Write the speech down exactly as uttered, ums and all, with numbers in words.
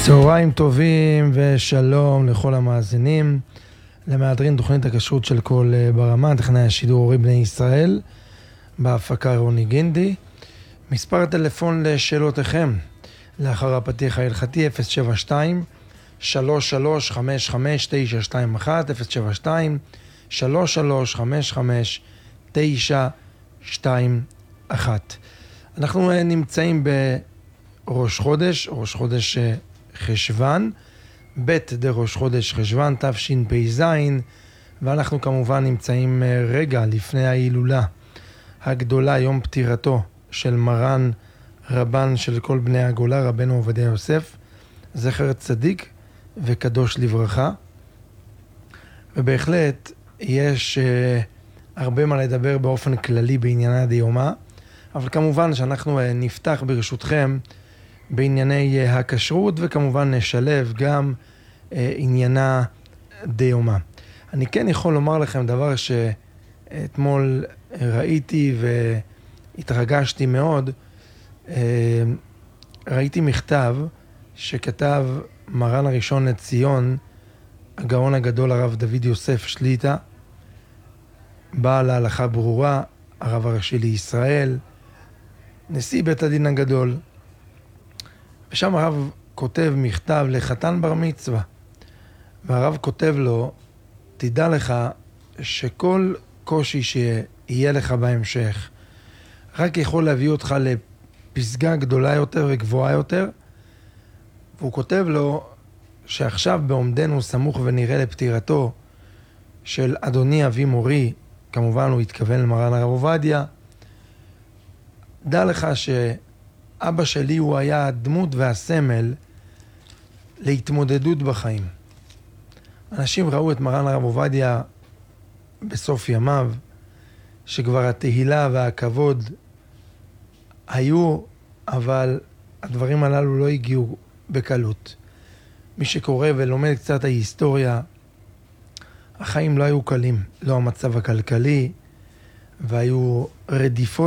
צהריים טובים ושלום לכל המאזינים למהדרין תוכנית הכשרות של כל ברמה, טכנאי השידור אורי בני ישראל, בהפקה רוני גינדי. מספר הטלפון לשאלותיכם לאחר הפתיח ההלכתי אפס שבע שתיים שלוש שלוש חמש חמש תשע שתיים אחת, אפס שבע שתיים שלוש שלוש חמש חמש תשע שתיים אחת. אנחנו נמצאים בראש חודש, ראש חודש חשבן, ב' דראש חודש חשבן תשפ"ז, ואנחנו כמובן נמצאים רגע לפני ההילולה הגדולה, יום פטירתו של מרן רבן של כל בני הגולה, רבנו עובדיה יוסף, זכר צדיק וקדוש לברכה. ובהחלט יש uh, הרבה מה לדבר באופן כללי בענייני הדיומה, אבל כמובן שאנחנו uh, נפתח ברשותכם בענייני uh, הכשרות, וכמובן נשלב גם uh, עניינה דיומה. אני כן יכול לומר לכם דבר שאתמול ראיתי והתרגשתי מאוד. uh, ראיתי מכתב שכתב מרן הראשון לציון, הגאון הגדול הרב דוד יוסף שליטה, בעל ההלכה ברורה, הרב הראשי לישראל, נשיא בית הדין הגדול. ושם הרב כותב מכתב לחתן בר מצווה, והרב כותב לו, תדע לך שכל קושי שיהיה לך בהמשך רק יכול להביא אותך לפסגה גדולה יותר וגבוהה יותר. והוא כותב לו שעכשיו בעומדנו סמוך ונראה לפטירתו של אדוני אבי מורי, כמובן הוא התכוון למרן הרב עובדיה, דע לך שאבא שלי הוא היה הדמות והסמל להתמודדות בחיים. אנשים ראו את מרן הרב עובדיה בסוף ימיו, שכבר התהילה והכבוד היו, אבל הדברים הללו לא הגיעו בקלות. מי שקורא ולומד קצת ההיסטוריה, החיים לא היו קלים, לא המצב הכלכלי, והיו רדיפות